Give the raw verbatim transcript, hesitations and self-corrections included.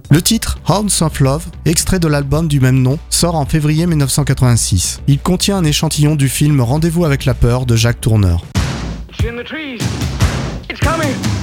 Le titre Hounds of Love, extrait de l'album du même nom, sort en février mille neuf cent quatre-vingt-six. Il contient un échantillon du film Rendez-vous avec la peur de Jacques Tourneur. It's in the trees. It's coming.